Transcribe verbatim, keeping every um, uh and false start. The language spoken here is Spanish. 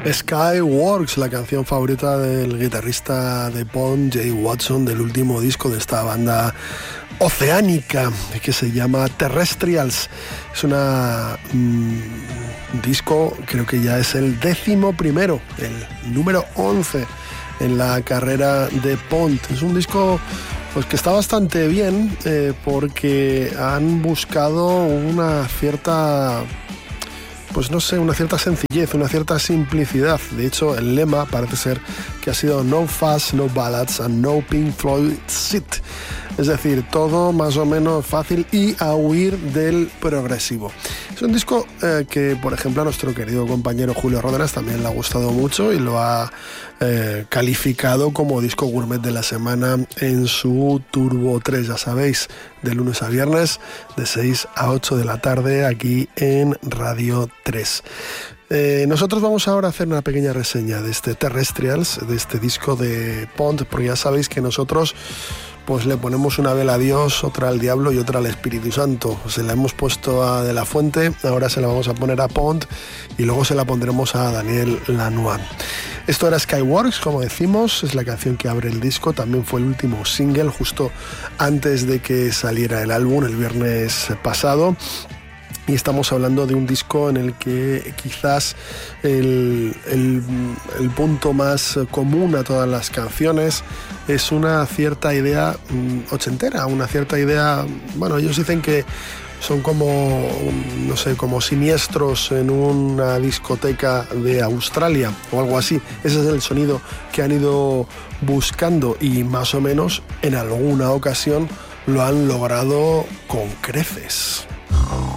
Skyworks, la canción favorita del guitarrista de Pond, Jay Watson, del último disco de esta banda oceánica que se llama Terrestrials. Es una un disco, creo que ya es el décimo primero, el número once en la carrera de Pond. Es un disco pues que está bastante bien eh, porque han buscado una cierta, pues no sé, una cierta sencillez, una cierta simplicidad. De hecho, el lema parece ser que ha sido No Fuss, No Ballads and No Pink Floyd Shit. Es decir, todo más o menos fácil y a huir del progresivo. Es un disco eh, que, por ejemplo, a nuestro querido compañero Julio Ródenas también le ha gustado mucho y lo ha eh, calificado como disco gourmet de la semana en su Turbo tres, ya sabéis, de lunes a viernes, de seis a ocho de la tarde, aquí en Radio tres. Eh, nosotros vamos ahora a hacer una pequeña reseña de este Terrestrials, de este disco de Pond, porque ya sabéis que nosotros pues le ponemos una vela a Dios, otra al diablo y otra al Espíritu Santo. Se la hemos puesto a De La Fuente, ahora se la vamos a poner a Pond y luego se la pondremos a Daniel Lanois. Esto era Skyworks, como decimos, es la canción que abre el disco, también fue el último single justo antes de que saliera el álbum el viernes pasado. Y estamos hablando de un disco en el que quizás el, el, el punto más común a todas las canciones es una cierta idea mm, ochentera, una cierta idea, bueno, ellos dicen que son como, no sé, como siniestros en una discoteca de Australia o algo así. Ese es el sonido que han ido buscando y más o menos en alguna ocasión lo han logrado con creces.